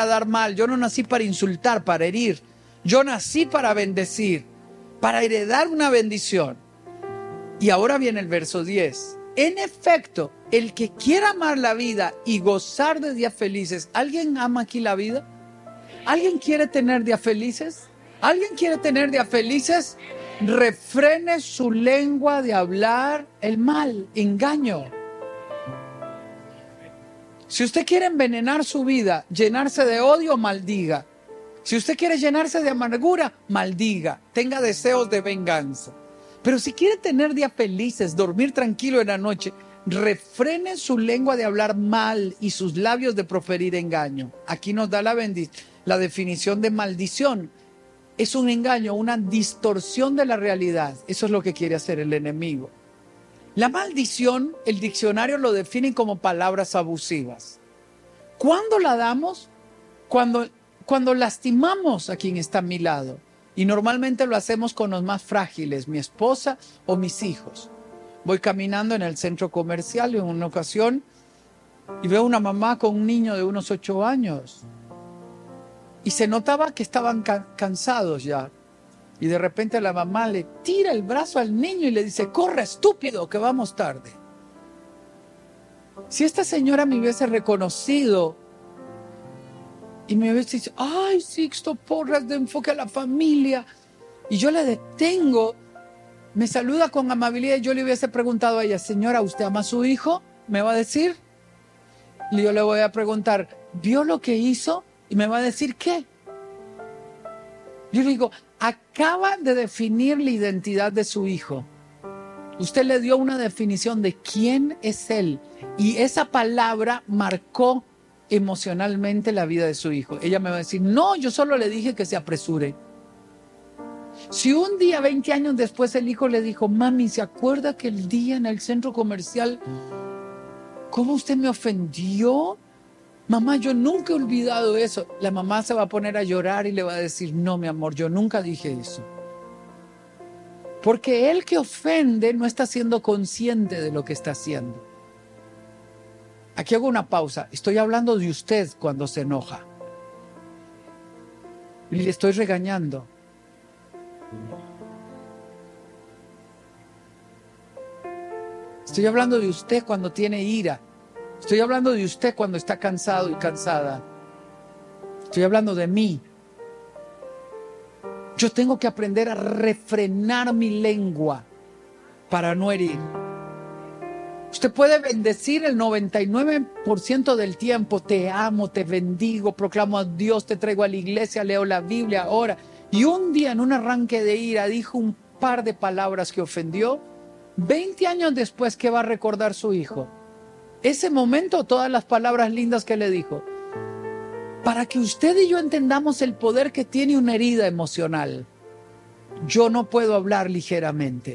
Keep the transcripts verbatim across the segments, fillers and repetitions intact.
para dar mal, yo no nací para insultar, para herir. Yo nací para bendecir, para heredar una bendición. Y ahora viene el verso diez. En efecto, el que quiera amar la vida y gozar de días felices. ¿Alguien ama aquí la vida? ¿Alguien quiere tener días felices? ¿Alguien quiere tener días felices? Refrene su lengua de hablar el mal, engaño. Si usted quiere envenenar su vida, llenarse de odio, maldiga. Si usted quiere llenarse de amargura, maldiga. Tenga deseos de venganza. Pero si quiere tener días felices, dormir tranquilo en la noche, refrene su lengua de hablar mal y sus labios de proferir engaño. Aquí nos da la, la definición de maldición. Es un engaño, una distorsión de la realidad. Eso es lo que quiere hacer el enemigo. La maldición, el diccionario lo define como palabras abusivas. ¿Cuándo la damos? Cuando, cuando lastimamos a quien está a mi lado. Y normalmente lo hacemos con los más frágiles, mi esposa o mis hijos. Voy caminando en el centro comercial en una ocasión y veo una mamá con un niño de unos ocho años. Y se notaba que estaban ca- cansados ya. Y de repente la mamá le tira el brazo al niño y le dice, corre estúpido, que vamos tarde. Si esta señora me hubiese reconocido y me hubiese dicho, ay, Sixto Porras, de enfoque a la familia, y yo la detengo, me saluda con amabilidad y yo le hubiese preguntado a ella, señora, ¿usted ama a su hijo? ¿Me va a decir? Y yo le voy a preguntar, ¿vio lo que hizo? Y me va a decir, ¿qué? Yo le digo, acaba de definir la identidad de su hijo. Usted le dio una definición de quién es él. Y esa palabra marcó emocionalmente la vida de su hijo. Ella me va a decir, no, yo solo le dije que se apresure. Si un día, veinte años después, el hijo le dijo, mami, ¿se acuerda que el día en el centro comercial, cómo usted me ofendió? Mamá, yo nunca he olvidado eso. La mamá se va a poner a llorar y le va a decir, no, mi amor, yo nunca dije eso. Porque el que ofende no está siendo consciente de lo que está haciendo. Aquí hago una pausa. Estoy hablando de usted cuando se enoja. Y le estoy regañando. Estoy hablando de usted cuando tiene ira. Estoy hablando de usted cuando está cansado y cansada. Estoy hablando de mí. Yo tengo que aprender a refrenar mi lengua para no herir. Usted puede bendecir el noventa y nueve por ciento del tiempo. Te amo, te bendigo, proclamo a Dios, te traigo a la iglesia, leo la Biblia ahora. Y un día en un arranque de ira dijo un par de palabras que ofendió. veinte años después, ¿qué va a recordar su hijo? Ese momento, todas las palabras lindas que le dijo. Para que usted y yo entendamos el poder que tiene una herida emocional. Yo no puedo hablar ligeramente.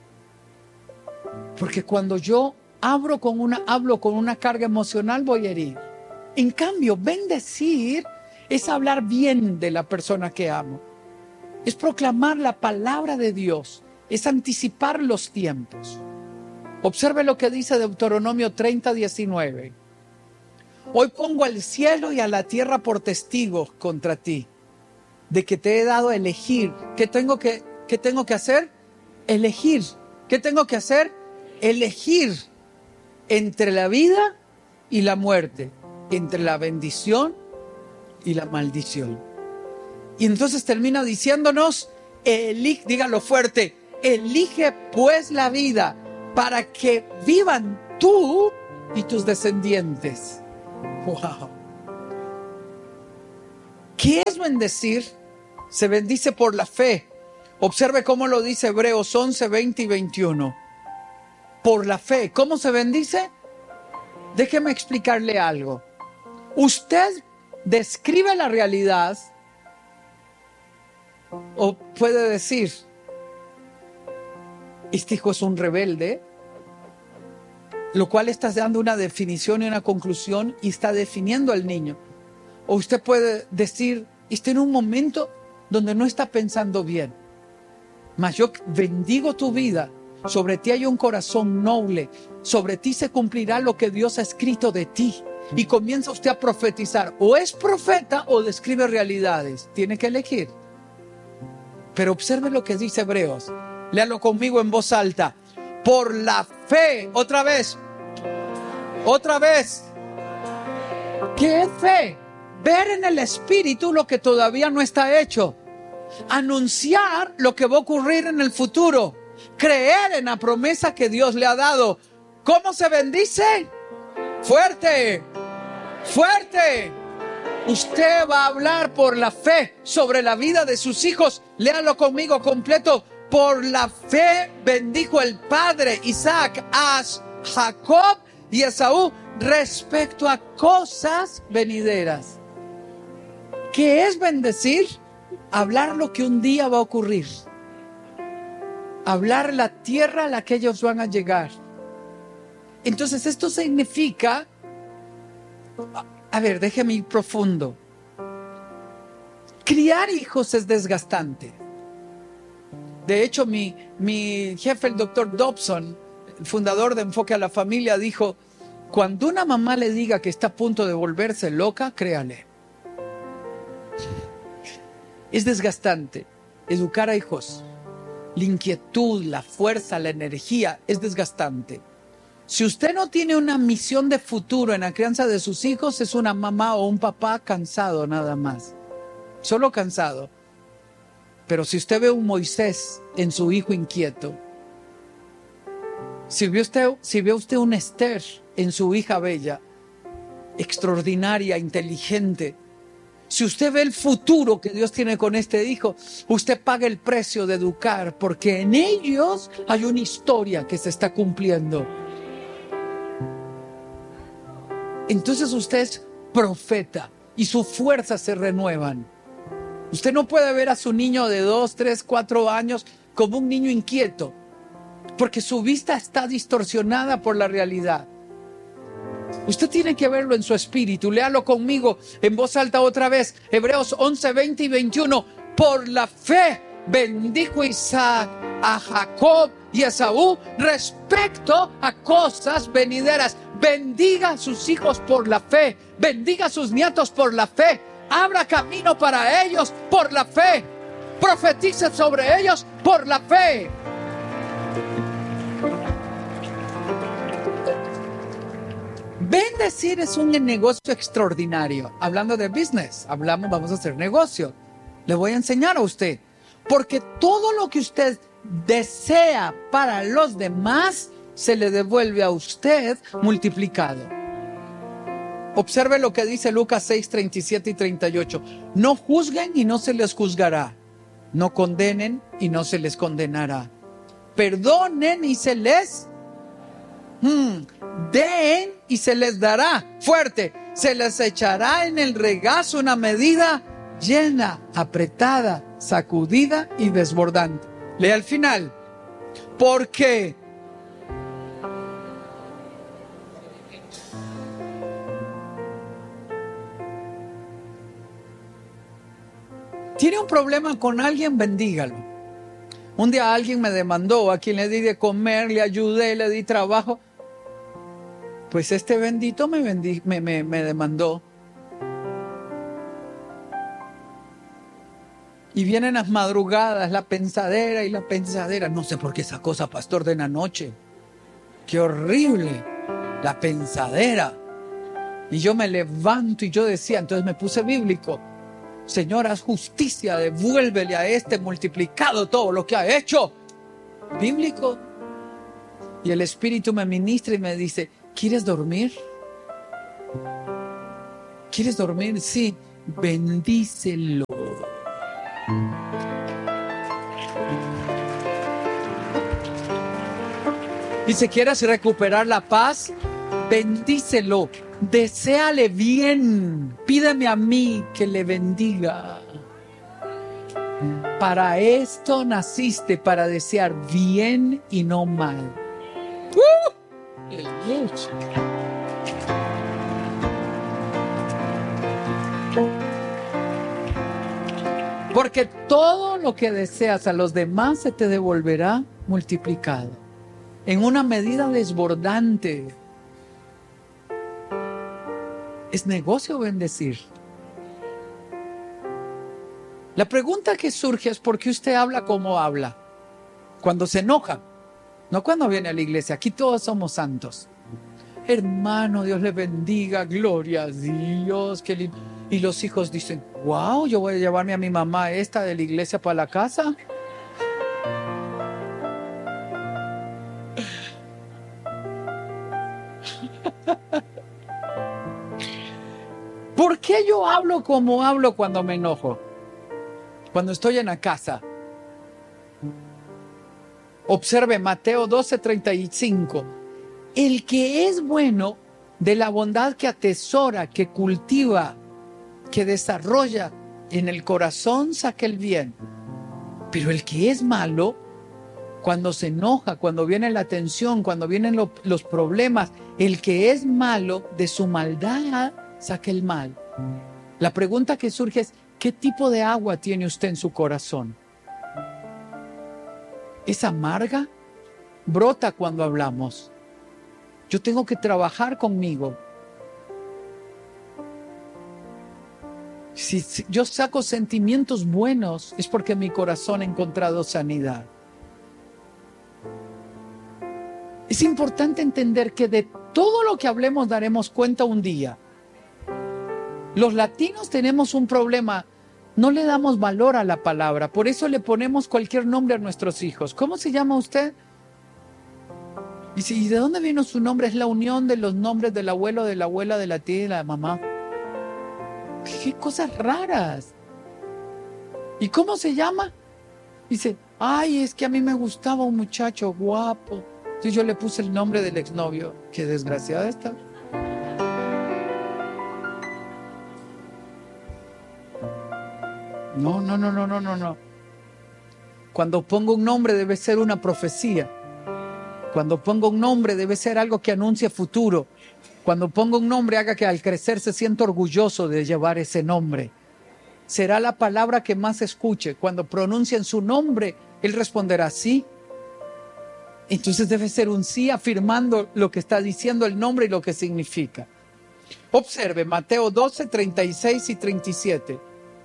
Porque cuando yo abro con una, hablo con una carga emocional, voy a herir. En cambio, bendecir es hablar bien de la persona que amo. Es proclamar la palabra de Dios. Es anticipar los tiempos. Observe lo que dice Deuteronomio treinta, diecinueve. Hoy pongo al cielo y a la tierra por testigos contra ti, de que te he dado a elegir. ¿Qué tengo que, qué tengo que hacer? Elegir. ¿Qué tengo que hacer? Elegir entre la vida y la muerte, entre la bendición y la maldición. Y entonces termina diciéndonos, elige, dígalo fuerte, elige pues la vida para que vivan tú y tus descendientes. Wow. ¿Qué es bendecir? Se bendice por la fe. Observe cómo lo dice Hebreos once, veinte y veintiuno. Por la fe. ¿Cómo se bendice? Déjeme explicarle algo. Usted describe la realidad o puede decir, este hijo es un rebelde, lo cual está dando una definición y una conclusión y está definiendo al niño. O usted puede decir, está en un momento donde no está pensando bien, mas yo bendigo tu vida. Sobre ti hay un corazón noble. Sobre ti se cumplirá lo que Dios ha escrito de ti. y comienza usted a profetizar. O es profeta o describe realidades. Tiene que elegir. Pero observe lo que dice Hebreos. Léalo conmigo en voz alta. Por la fe. Otra vez. Otra vez. ¿Qué es fe? Ver en el Espíritu lo que todavía no está hecho. Anunciar lo que va a ocurrir en el futuro. Creer en la promesa que Dios le ha dado. ¿Cómo se bendice? Fuerte. Fuerte. Usted va a hablar por la fe sobre la vida de sus hijos. Léalo conmigo completo. Por la fe bendijo el padre Isaac a Jacob y Esaú respecto a cosas venideras. ¿Qué es bendecir? Hablar lo que un día va a ocurrir. Hablar la tierra a la que ellos van a llegar. Entonces esto significa, a ver, déjeme ir profundo. Criar hijos es desgastante. De hecho, mi, mi jefe, el doctor Dobson, el fundador de Enfoque a la Familia, dijo: cuando una mamá le diga que está a punto de volverse loca, créale. Es desgastante educar a hijos. La inquietud, la fuerza, la energía es desgastante. Si usted no tiene una misión de futuro en la crianza de sus hijos, es una mamá o un papá cansado nada más. Solo cansado. Pero si usted ve un Moisés en su hijo inquieto, si ve usted, si ve usted un Esther en su hija bella, extraordinaria, inteligente, si usted ve el futuro que Dios tiene con este hijo, usted paga el precio de educar, porque en ellos hay una historia que se está cumpliendo. Entonces usted es profeta y sus fuerzas se renuevan. Usted no puede ver a su niño de dos, tres, cuatro años como un niño inquieto, porque su vista está distorsionada por la realidad. Usted tiene que verlo en su espíritu. Léalo conmigo en voz alta otra vez. Hebreos once, veinte y veintiuno. Por la fe bendijo Isaac a Jacob y a Esaú respecto a cosas venideras. Bendiga a sus hijos por la fe. Bendiga a sus nietos por la fe. Abra camino para ellos por la fe. Profetice sobre ellos por la fe. Bendecir es un negocio extraordinario. Hablando de business, hablamos, vamos a hacer negocio. Le voy a enseñar a usted. Porque todo lo que usted desea para los demás, se le devuelve a usted multiplicado. Observe lo que dice Lucas seis, treinta y siete y treinta y ocho. No juzguen y no se les juzgará. No condenen y no se les condenará. Perdonen y se les... Hmm, den y se les dará. Fuerte. Se les echará en el regazo una medida llena, apretada, sacudida y desbordante. Lea al final. Porque tiene un problema con alguien, bendígalo. Un día alguien me demandó, a quien le di de comer, le ayudé, le di trabajo. Pues este bendito me, bendi- me, me, me demandó. Y vienen las madrugadas, la pensadera y la pensadera. No sé por qué esa cosa, pastor, de la noche. ¡Qué horrible! La pensadera. Y yo me levanto y yo decía, entonces me puse bíblico. Señor, haz justicia, devuélvele a este multiplicado todo lo que ha hecho. Bíblico. Y el Espíritu me ministra y me dice, ¿quieres dormir? ¿Quieres dormir? Sí, bendícelo. Y si quieres recuperar la paz, bendícelo. Deséale bien. Pídeme a mí que le bendiga. Para esto naciste, para desear bien y no mal. ¡Uh! Porque todo lo que deseas a los demás se te devolverá multiplicado. En una medida desbordante. Es negocio bendecir. La pregunta que surge es ¿por qué usted habla como habla? Cuando se enoja, no cuando viene a la iglesia. Aquí todos somos santos. Hermano, Dios le bendiga, gloria a Dios. Qué lindo. Y los hijos dicen, wow, yo voy a llevarme a mi mamá esta de la iglesia para la casa. ¿Por qué yo hablo como hablo cuando me enojo? Cuando estoy en la casa. Observe Mateo doce, treinta y cinco. El que es bueno, de la bondad que atesora, que cultiva, que desarrolla en el corazón, saca el bien. Pero el que es malo, cuando se enoja, cuando viene la tensión, cuando vienen lo, los problemas, el que es malo, de su maldad, saca el mal. La pregunta que surge es, ¿qué tipo de agua tiene usted en su corazón? ¿Es amarga? Brota cuando hablamos. Yo tengo que trabajar conmigo. Si, si yo saco sentimientos buenos, es porque mi corazón ha encontrado sanidad. Es importante entender que de todo lo que hablemos daremos cuenta un día. Los latinos tenemos un problema. No le damos valor a la palabra. Por eso le ponemos cualquier nombre a nuestros hijos. ¿Cómo se llama usted? Y si, ¿de dónde vino su nombre? Es la unión de los nombres del abuelo, de la abuela, de la tía y de la mamá. ¡Qué cosas raras! ¿Y cómo se llama? Dice, ay, es que a mí me gustaba un muchacho guapo. Entonces yo le puse el nombre del exnovio. ¡Qué desgraciada está! No, no, no, no, no, no, no. Cuando pongo un nombre debe ser una profecía. Cuando pongo un nombre debe ser algo que anuncie futuro. Cuando pongo un nombre haga que al crecer se sienta orgulloso de llevar ese nombre. Será la palabra que más escuche. Cuando pronuncien su nombre, él responderá sí. Entonces debe ser un sí afirmando lo que está diciendo el nombre y lo que significa. Observe Mateo doce, treinta y seis y treinta y siete.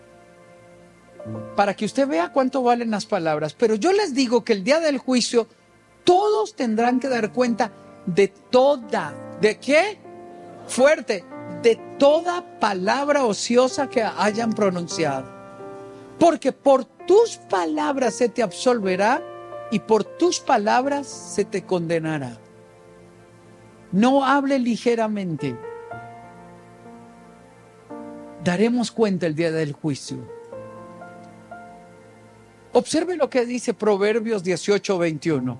Para que usted vea cuánto valen las palabras. Pero yo les digo que el día del juicio todos tendrán que dar cuenta de toda, ¿de qué? Fuerte, de toda palabra ociosa que hayan pronunciado. Porque por tus palabras se te absolverá y por tus palabras se te condenará. No hable ligeramente. Daremos cuenta el día del juicio. Observe lo que dice Proverbios dieciocho, veintiuno.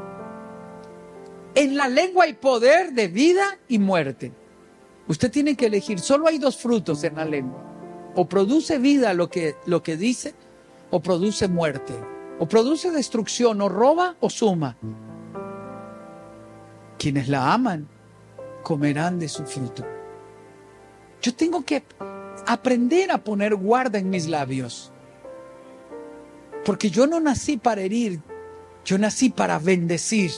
En la lengua hay poder de vida y muerte. Usted tiene que elegir. Solo hay dos frutos en la lengua. O produce vida lo que, lo que dice, o produce muerte. O produce destrucción, o roba o suma. Quienes la aman comerán de su fruto. Yo tengo que aprender a poner guarda en mis labios. Porque yo no nací para herir, yo nací para bendecir.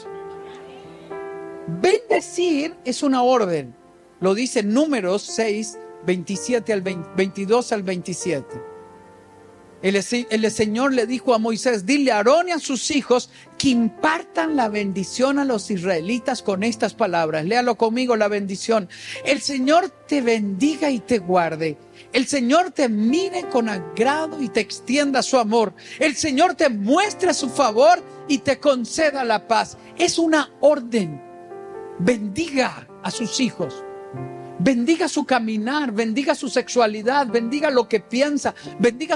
Bendecir es una orden. Lo dice Números seis, veintisiete al veinte, veintidós al veintisiete. El, el Señor le dijo a Moisés, dile a Aarón y a sus hijos que impartan la bendición a los israelitas con estas palabras. Léalo conmigo, la bendición. El Señor te bendiga y te guarde. El Señor te mire con agrado y te extienda su amor. El Señor te muestre su favor y te conceda la paz. Es una orden. Bendiga a sus hijos. Bendiga su caminar, bendiga su sexualidad, bendiga lo que piensa, bendiga